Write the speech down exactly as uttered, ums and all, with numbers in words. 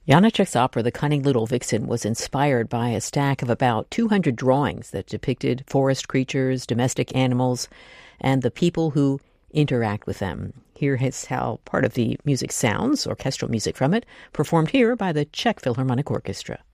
Janacek's opera, The Cunning Little Vixen, was inspired by a stack of about two hundred drawings that depicted forest creatures, domestic animals, and the people who interact with them. Here is how part of the music sounds, orchestral music from it, performed here by the Czech Philharmonic Orchestra.